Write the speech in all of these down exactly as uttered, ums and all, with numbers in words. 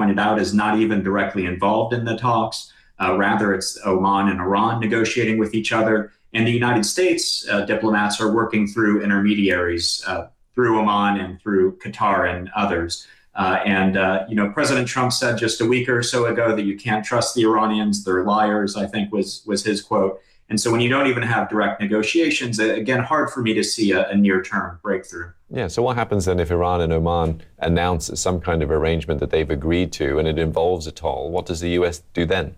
pointed out, is not even directly involved in the talks. Uh, rather, it's Oman and Iran negotiating with each other. And the United States uh, diplomats are working through intermediaries, uh, through Oman and through Qatar and others. Uh, and, uh, you know, President Trump said just a week or so ago that you can't trust the Iranians. They're liars, I think was, was his quote. And so when you don't even have direct negotiations, again, hard for me to see a, a near-term breakthrough. Yeah, so what happens then if Iran and Oman announce some kind of arrangement that they've agreed to and it involves a toll? What does the U S do then?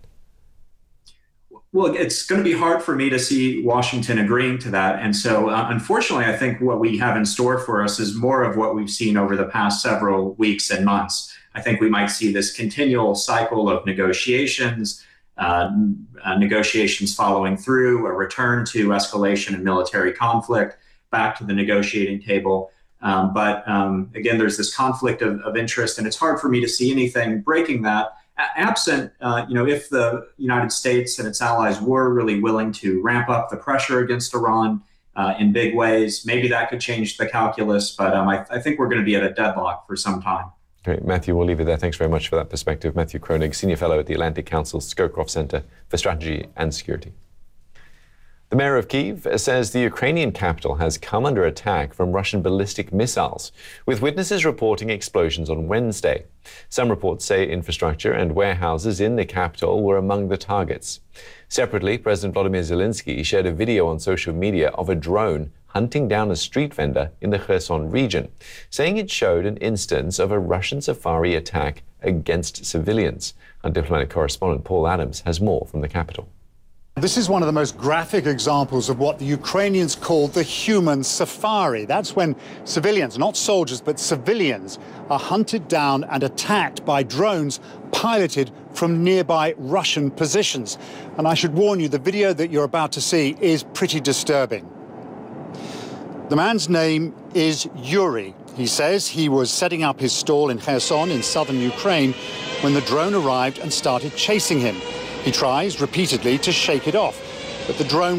Well, it's going to be hard for me to see Washington agreeing to that. And so, uh, unfortunately, I think what we have in store for us is more of what we've seen over the past several weeks and months. I think we might see this continual cycle of negotiations, uh, uh, negotiations following through, a return to escalation and military conflict, back to the negotiating table. Um, but um, again, there's this conflict of, of interest, and it's hard for me to see anything breaking that. Absent, uh, you know, if the United States and its allies were really willing to ramp up the pressure against Iran uh, in big ways, maybe that could change the calculus. But um, I, I think we're going to be at a deadlock for some time. Great. Matthew, we'll leave it there. Thanks very much for that perspective. Matthew Kronig, Senior Fellow at the Atlantic Council's Scowcroft Center for Strategy and Security. The mayor of Kyiv says the Ukrainian capital has come under attack from Russian ballistic missiles, with witnesses reporting explosions on Wednesday. Some reports say infrastructure and warehouses in the capital were among the targets. Separately, President Volodymyr Zelensky shared a video on social media of a drone hunting down a street vendor in the Kherson region, saying it showed an instance of a Russian safari attack against civilians. Our diplomatic correspondent Paul Adams has more from the capital. This is one of the most graphic examples of what the Ukrainians call the human safari. That's when civilians, not soldiers, but civilians, are hunted down and attacked by drones piloted from nearby Russian positions. And I should warn you, the video that you're about to see is pretty disturbing. The man's name is Yuri. He says he was setting up his stall in Kherson in southern Ukraine when the drone arrived and started chasing him. He tries repeatedly to shake it off, but the drone